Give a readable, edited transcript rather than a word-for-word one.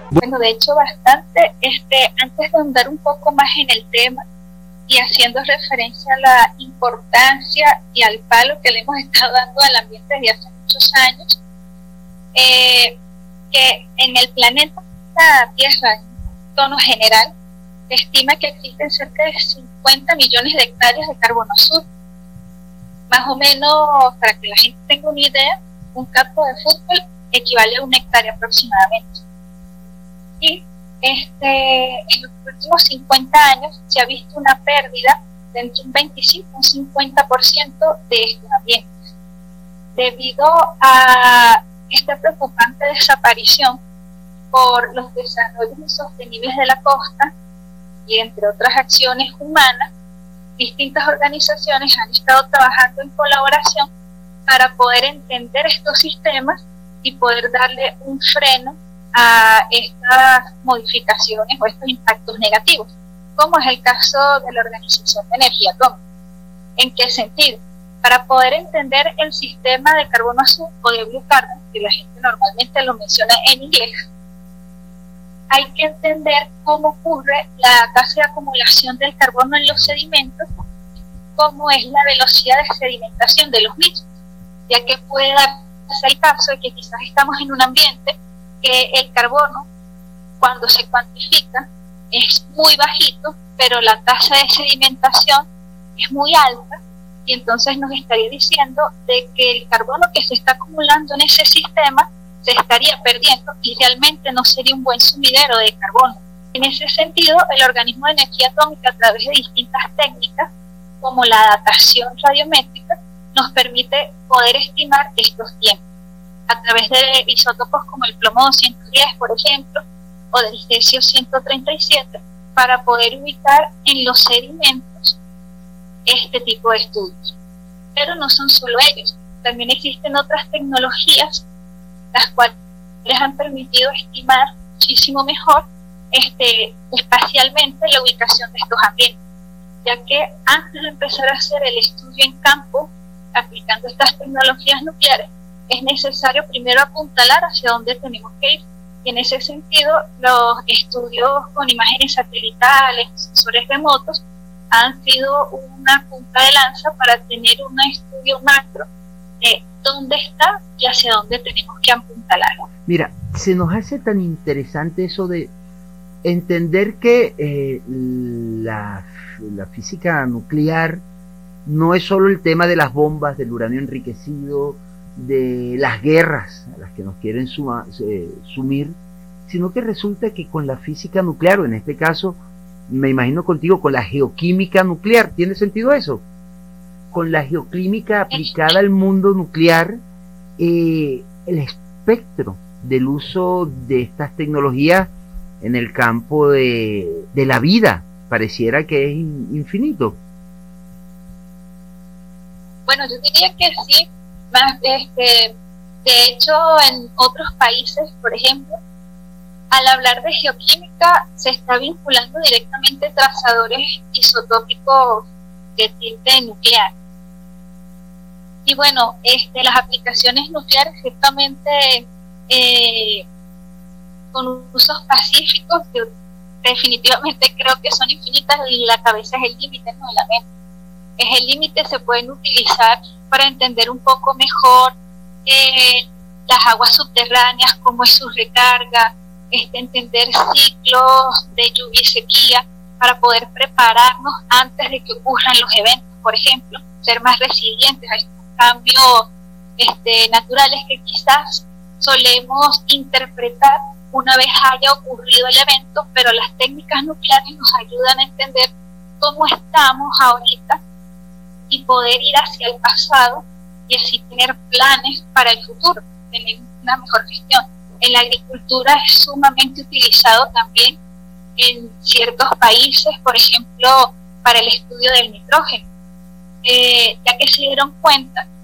Bueno, de hecho bastante, antes de ahondar un poco más en el tema y haciendo referencia a la importancia y al palo que le hemos estado dando al ambiente desde hace muchos años, que en el planeta Tierra, en tono general, se estima que existen cerca de 50 millones de hectáreas de carbono azul. Más o menos, para que la gente tenga una idea, un campo de fútbol equivale a una hectárea aproximadamente. Y en los últimos 50 años se ha visto una pérdida de entre un 25 y un 50% de estos ambientes, debido a esta preocupante desaparición por los desarrollos insostenibles de la costa y entre otras acciones humanas. Distintas organizaciones han estado trabajando en colaboración para poder entender estos sistemas y poder darle un freno a estas modificaciones o estos impactos negativos, como es el caso de la Organización de Energía Atómica. ¿En qué sentido? Para poder entender el sistema de carbono azul o de blue carbon, que la gente normalmente lo menciona en inglés, hay que entender cómo ocurre la tasa de acumulación del carbono en los sedimentos, cómo es la velocidad de sedimentación de los mismos, ya que puede darse el caso de que quizás estamos en un ambiente que el carbono, cuando se cuantifica, es muy bajito, pero la tasa de sedimentación es muy alta, y entonces nos estaría diciendo de que el carbono que se está acumulando en ese sistema se estaría perdiendo y realmente no sería un buen sumidero de carbono. En ese sentido, el Organismo de Energía Atómica, a través de distintas técnicas, como la datación radiométrica, nos permite poder estimar estos tiempos a través de isótopos como el plomo 210, por ejemplo, o del cesio 137, para poder ubicar en los sedimentos este tipo de estudios. Pero no son solo ellos, también existen otras tecnologías las cuales les han permitido estimar muchísimo mejor espacialmente la ubicación de estos ambientes, ya que antes de empezar a hacer el estudio en campo aplicando estas tecnologías nucleares, es necesario primero apuntalar hacia dónde tenemos que ir, y en ese sentido los estudios con imágenes satelitales, sensores remotos, han sido una punta de lanza para tener un estudio macro de dónde está y hacia dónde tenemos que apuntalar. Mira, se nos hace tan interesante eso de entender que la física nuclear no es solo el tema de las bombas, del uranio enriquecido, de las guerras a las que nos quieren sumir, sino que resulta que con la física nuclear, o en este caso, me imagino contigo, con la geoquímica nuclear, ¿tiene sentido eso? Con la geoquímica aplicada al mundo nuclear, el espectro del uso de estas tecnologías en el campo de la vida pareciera que es infinito. Bueno, yo diría que sí, más de hecho en otros países, por ejemplo, al hablar de geoquímica se está vinculando directamente trazadores isotópicos de tinte nuclear. Y bueno, las aplicaciones nucleares ciertamente con usos pacíficos, que definitivamente creo que son infinitas, y la cabeza es el límite, no la mente. Es el límite, se pueden utilizar para entender un poco mejor las aguas subterráneas, cómo es su recarga, entender ciclos de lluvia y sequía, para poder prepararnos antes de que ocurran los eventos, por ejemplo, ser más resilientes a estos cambios naturales que quizás solemos interpretar una vez haya ocurrido el evento, pero las técnicas nucleares nos ayudan a entender cómo estamos ahorita y poder ir hacia el pasado y así tener planes para el futuro, tener una mejor gestión. En la agricultura es sumamente utilizado también en ciertos países, por ejemplo, para el estudio del nitrógeno, ya que se dieron cuenta